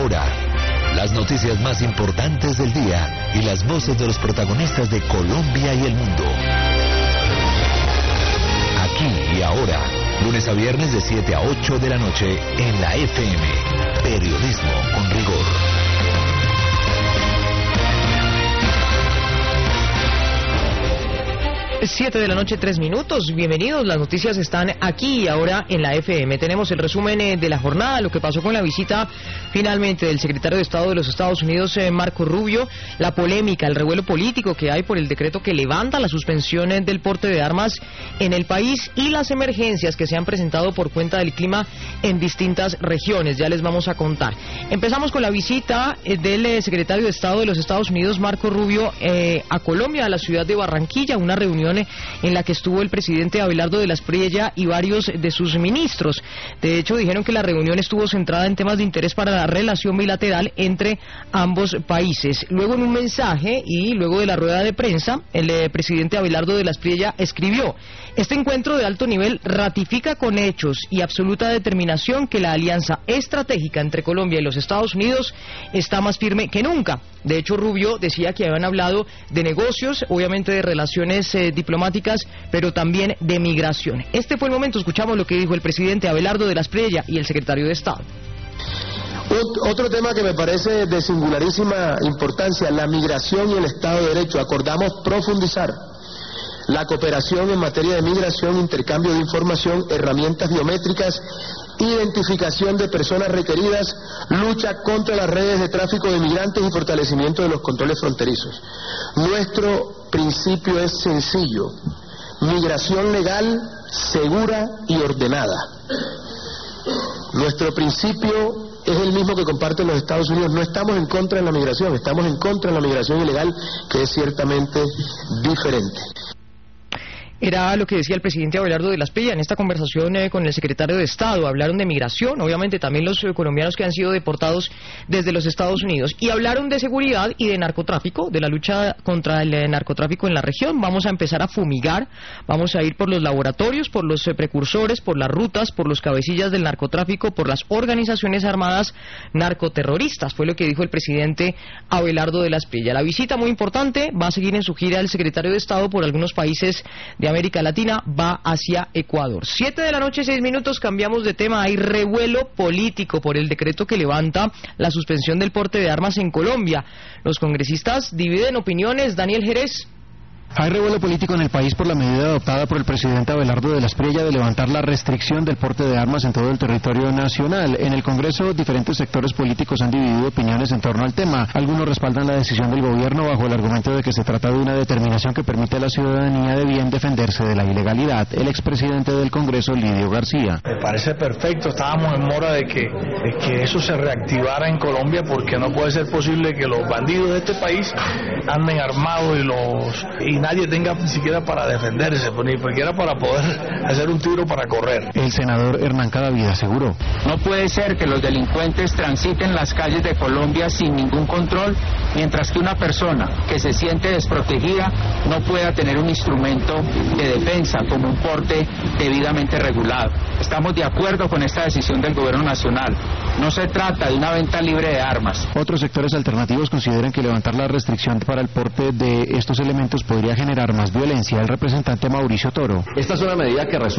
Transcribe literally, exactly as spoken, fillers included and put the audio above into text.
ahora, las noticias más importantes del día y las voces de los protagonistas de Colombia y el mundo. Aquí y ahora, lunes a viernes de siete a ocho de la noche en la F M. Periodismo con rigor. siete de la noche, tres minutos. Bienvenidos, las noticias están aquí y ahora en la F M. Tenemos el resumen eh, de la jornada, lo que pasó con la visita finalmente del secretario de Estado de los Estados Unidos, eh, Marco Rubio, la polémica, el revuelo político que hay por el decreto que levanta la suspensión eh, del porte de armas en el país y las emergencias que se han presentado por cuenta del clima en distintas regiones. Ya les vamos a contar. Empezamos con la visita eh, del eh, secretario de Estado de los Estados Unidos, Marco Rubio, eh, a Colombia, a la ciudad de Barranquilla, una reunión en la que estuvo el presidente Abelardo de la Espriella y varios de sus ministros. De hecho, dijeron que la reunión estuvo centrada en temas de interés para la relación bilateral entre ambos países. Luego, en un mensaje y luego de la rueda de prensa, el eh, presidente Abelardo de la Espriella escribió: este encuentro de alto nivel ratifica con hechos y absoluta determinación que la alianza estratégica entre Colombia y los Estados Unidos está más firme que nunca. De hecho, Rubio decía que habían hablado de negocios, obviamente de relaciones eh, diplomáticas, pero también de migración. Este fue el momento, escuchamos lo que dijo el presidente Abelardo de la Espriella y el secretario de Estado. Otro tema que me parece de singularísima importancia, la migración y el Estado de Derecho. Acordamos profundizar la cooperación en materia de migración, intercambio de información, herramientas biométricas, identificación de personas requeridas, lucha contra las redes de tráfico de migrantes y fortalecimiento de los controles fronterizos. Nuestro principio es sencillo: migración legal, segura y ordenada. Nuestro principio es el mismo que comparten los Estados Unidos. No estamos en contra de la migración, estamos en contra de la migración ilegal, que es ciertamente diferente. Era lo que decía el presidente Abelardo de la Espriella en esta conversación eh, con el secretario de Estado. Hablaron de migración, obviamente también los eh, colombianos que han sido deportados desde los Estados Unidos. Y hablaron de seguridad y de narcotráfico, de la lucha contra el eh, narcotráfico en la región. Vamos a empezar a fumigar, vamos a ir por los laboratorios, por los eh, precursores, por las rutas, por los cabecillas del narcotráfico, por las organizaciones armadas narcoterroristas. Fue lo que dijo el presidente Abelardo de la Espriella. La visita, muy importante, va a seguir en su gira el secretario de Estado por algunos países de América Latina, va hacia Ecuador. Siete de la noche, seis minutos, cambiamos de tema. Hay revuelo político por el decreto que levanta la suspensión del porte de armas en Colombia. Los congresistas dividen opiniones. Daniel Jerez. Hay revuelo político en el país por la medida adoptada por el presidente Abelardo de la Espriella de levantar la restricción del porte de armas en todo el territorio nacional. En el Congreso, diferentes sectores políticos han dividido opiniones en torno al tema. Algunos respaldan la decisión del gobierno bajo el argumento de que se trata de una determinación que permite a la ciudadanía de bien defenderse de la ilegalidad. El expresidente del Congreso, Lidio García. Me parece perfecto, estábamos en mora de que, de que eso se reactivara en Colombia, porque no puede ser posible que los bandidos de este país anden armados y los... Y nadie tenga ni siquiera para defenderse, ni siquiera para poder hacer un tiro para correr. El senador Hernán Cadavid aseguró: no puede ser que los delincuentes transiten las calles de Colombia sin ningún control, mientras que una persona que se siente desprotegida no pueda tener un instrumento de defensa como un porte debidamente regulado. Estamos de acuerdo con esta decisión del gobierno nacional. No se trata de una venta libre de armas. Otros sectores alternativos consideran que levantar la restricción para el porte de estos elementos podría generar más violencia. El representante Mauricio Toro: esta es una medida que resulta